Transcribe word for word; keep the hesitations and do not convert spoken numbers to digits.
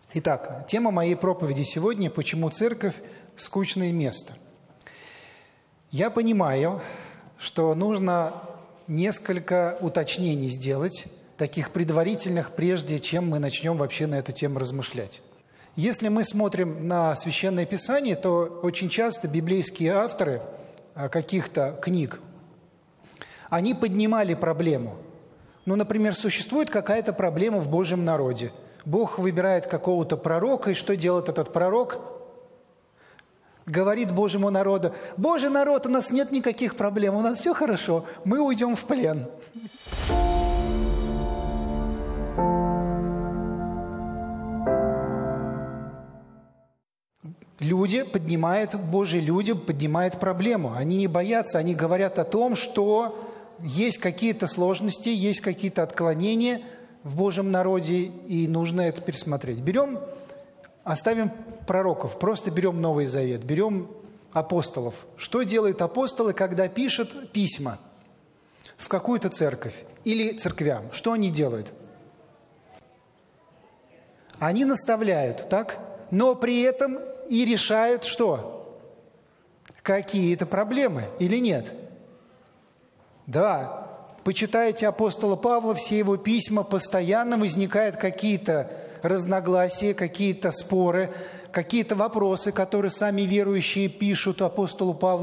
Итак, тема моей проповеди сегодня – «Почему церковь – скучное место?». Я понимаю, что нужно несколько уточнений сделать, таких предварительных, прежде чем мы начнем вообще на эту тему размышлять. Если мы смотрим на Священное Писание, то очень часто библейские авторы каких-то книг, они поднимали проблему. Ну, например, существует какая-то проблема в Божьем народе. Бог выбирает какого-то пророка, и что делает этот пророк? Говорит Божьему народу: «Божий народ, у нас нет никаких проблем, у нас все хорошо, мы уйдем в плен». Люди поднимают, Божьи люди поднимают проблему. Они не боятся, они говорят о том, что есть какие-то сложности, есть какие-то отклонения в Божьем народе, и нужно это пересмотреть. Берем, оставим пророков, просто берем Новый Завет, берем апостолов. Что делают апостолы, когда пишут письма в какую-то церковь или церквям? Что они делают? Они наставляют, так? Но при этом и решают что? Какие-то проблемы или нет? Да. Почитайте апостола Павла, все его письма, постоянно возникают какие-то разногласия, какие-то споры, какие-то вопросы, которые сами верующие пишут апостолу Павлу.